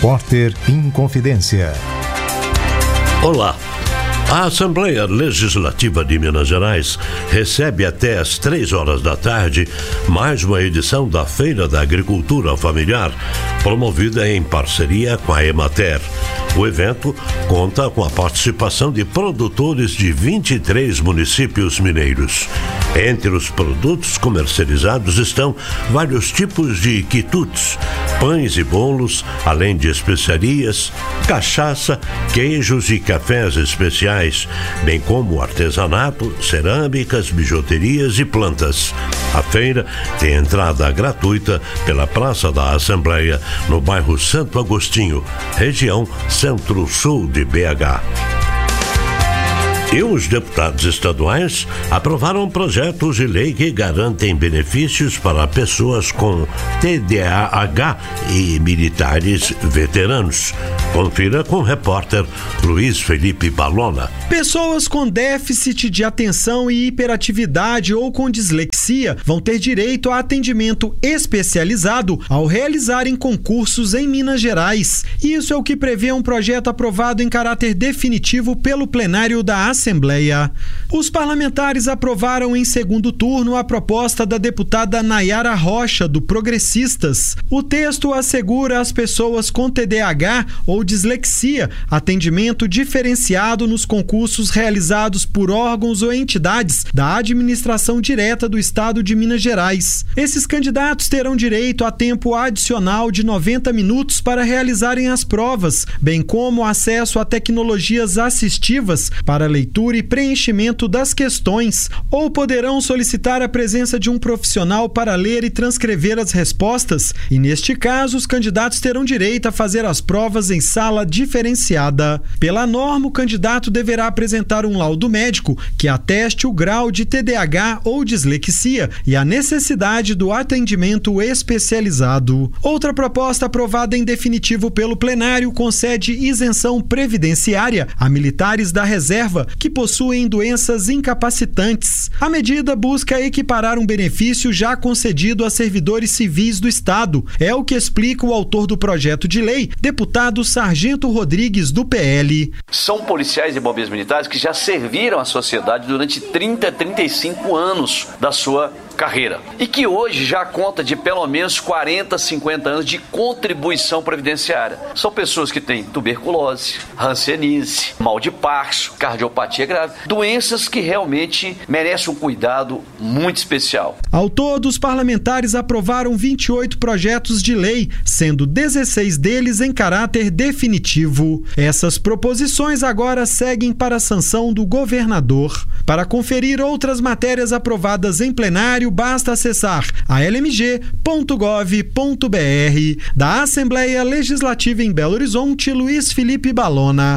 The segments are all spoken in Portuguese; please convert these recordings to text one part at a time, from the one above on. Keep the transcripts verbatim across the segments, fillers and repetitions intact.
Repórter Inconfidência. Olá. A Assembleia Legislativa de Minas Gerais recebe até às três horas da tarde mais uma edição da Feira da Agricultura Familiar, promovida em parceria com a Emater. O evento conta com a participação de produtores de vinte e três municípios mineiros. Entre os produtos comercializados estão vários tipos de quitutes, pães e bolos, além de especiarias, cachaça, queijos e cafés especiais, bem como artesanato, cerâmicas, bijuterias e plantas. A feira tem entrada gratuita pela Praça da Assembleia, no bairro Santo Agostinho, região Centro-Sul de B H. E os deputados estaduais aprovaram projetos de lei que garantem benefícios para pessoas com T D A H e militares veteranos. Confira com o repórter Luiz Felipe Balona. Pessoas com déficit de atenção e hiperatividade ou com dislexia vão ter direito a atendimento especializado ao realizarem concursos em Minas Gerais. Isso é o que prevê um projeto aprovado em caráter definitivo pelo plenário da Assembleia. Os parlamentares aprovaram em segundo turno a proposta da deputada Nayara Rocha, do Progressistas. O texto assegura às pessoas com T D A H ou dislexia atendimento diferenciado nos concursos realizados por órgãos ou entidades da administração direta do Estado de Minas Gerais. Esses candidatos terão direito a tempo adicional de noventa minutos para realizarem as provas, bem como acesso a tecnologias assistivas para leitura e preenchimento das questões, ou poderão solicitar a presença de um profissional para ler e transcrever as respostas, e neste caso os candidatos terão direito a fazer as provas em sala diferenciada. Pela norma, o candidato deverá apresentar um laudo médico que ateste o grau de T D A H ou dislexia e a necessidade do atendimento especializado. Outra proposta aprovada em definitivo pelo plenário concede isenção previdenciária a militares da reserva que possuem doenças incapacitantes. A medida busca equiparar um benefício já concedido a servidores civis do Estado. É o que explica o autor do projeto de lei, deputado Sargento Rodrigues, do P L. São policiais e bombeiros militares que já serviram à sociedade durante trinta, trinta e cinco anos da sua carreira e que hoje já conta de pelo menos quarenta, cinquenta anos de contribuição previdenciária. São pessoas que têm tuberculose, hanseníase, mal de Parkinson, cardiopatia grave, doenças que realmente merecem um cuidado muito especial. Ao todo, os parlamentares aprovaram vinte e oito projetos de lei, sendo dezesseis deles em caráter definitivo. Essas proposições agora seguem para a sanção do governador. Para conferir outras matérias aprovadas em plenário, basta acessar a l m g ponto gov ponto b r. Da Assembleia Legislativa em Belo Horizonte, Luiz Felipe Balona.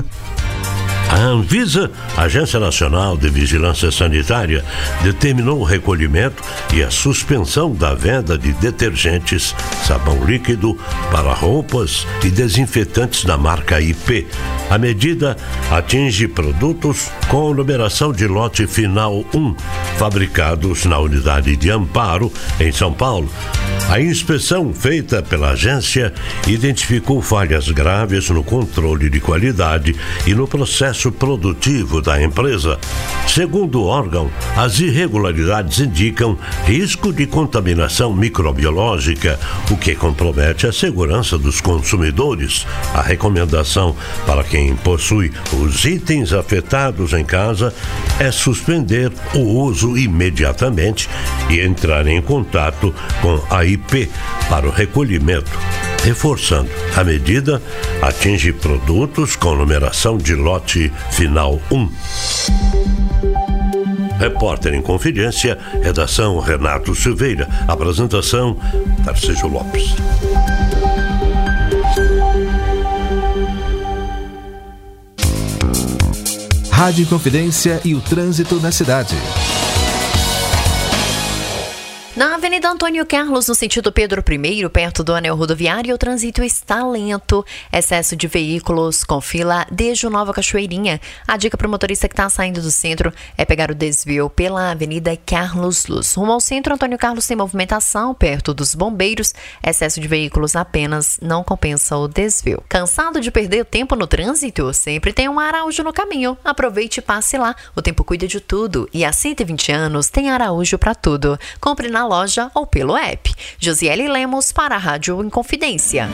A Anvisa, Agência Nacional de Vigilância Sanitária, determinou o recolhimento e a suspensão da venda de detergentes, sabão líquido para roupas e desinfetantes da marca I P. A medida atinge produtos com numeração de lote final um, fabricados na unidade de Amparo, em São Paulo. A inspeção feita pela agência identificou falhas graves no controle de qualidade e no processo produtivo da empresa. Segundo o órgão, as irregularidades indicam risco de contaminação microbiológica, o que compromete a segurança dos consumidores. A recomendação para quem possui os itens afetados em casa é suspender o uso imediatamente e entrar em contato com a I P para o recolhimento. Reforçando, a medida atinge produtos com numeração de lote final um. Repórter em Confidência, redação Renato Silveira, apresentação Tarcísio Lopes. Rádio Confidência e o trânsito na cidade. Na Avenida Antônio Carlos, no sentido Pedro I, perto do anel rodoviário, o trânsito está lento. Excesso de veículos com fila desde o Nova Cachoeirinha. A dica para o motorista que está saindo do centro é pegar o desvio pela Avenida Carlos Luz. Rumo ao centro, Antônio Carlos tem movimentação perto dos bombeiros. Excesso de veículos apenas não compensa o desvio. Cansado de perder tempo no trânsito? Sempre tem um Araújo no caminho. Aproveite e passe lá. O tempo cuida de tudo e há cento e vinte anos tem Araújo para tudo. Compre na loja ou pelo app. Josiele Lemos para a Rádio Inconfidência.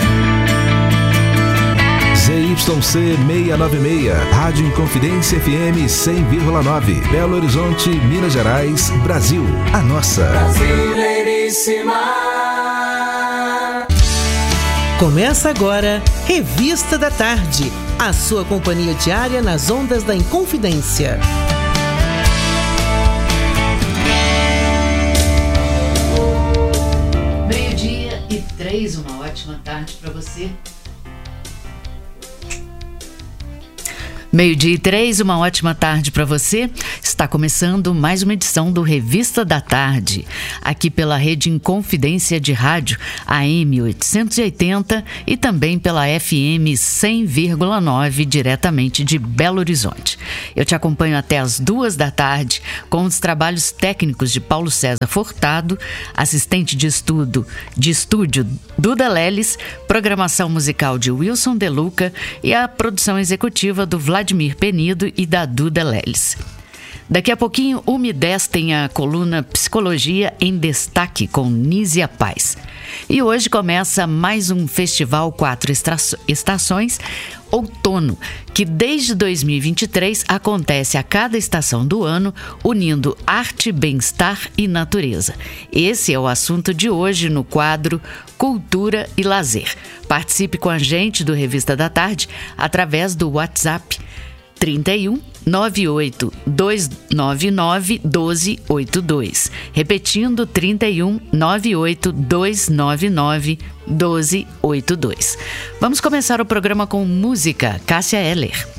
Z Y C seiscentos e noventa e seis, Rádio Inconfidência F M cem vírgula nove, Belo Horizonte, Minas Gerais, Brasil. A nossa. Brasileiríssima. Começa agora, Revista da Tarde, a sua companhia diária nas ondas da Inconfidência. Três, uma ótima tarde para você. Meio-dia e três, uma ótima tarde para você. Está começando mais uma edição do Revista da Tarde, aqui pela Rede Inconfidência de Rádio, A M oitocentos e oitenta e também pela F M cem vírgula nove, diretamente de Belo Horizonte. Eu te acompanho até as duas da tarde com os trabalhos técnicos de Paulo César Furtado, assistente de estudo de estúdio Duda Leles, programação musical de Wilson De Luca e a produção executiva do Vladimir Penido e da Duda Leles. Daqui a pouquinho, o M dez tem a coluna Psicologia em Destaque com Nízia Paz. E hoje começa mais um Festival Quatro Estações Outono, que desde dois mil e vinte e três acontece a cada estação do ano, unindo arte, bem-estar e natureza. Esse é o assunto de hoje no quadro Cultura e Lazer. Participe com a gente do Revista da Tarde através do WhatsApp trinta e um, noventa e oito, duzentos e noventa e nove, doze oitenta e dois. Repetindo, trinta e um, noventa e oito, duzentos e noventa e nove, doze oitenta e dois. Vamos começar o programa com música. Cássia Eller.